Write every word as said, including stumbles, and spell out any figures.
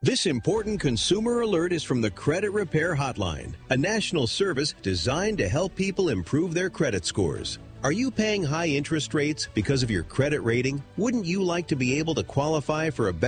This important consumer alert is from the Credit Repair Hotline, a national service designed to help people improve their credit scores. Are you paying high interest rates because of your credit rating? Wouldn't you like to be able to qualify for a better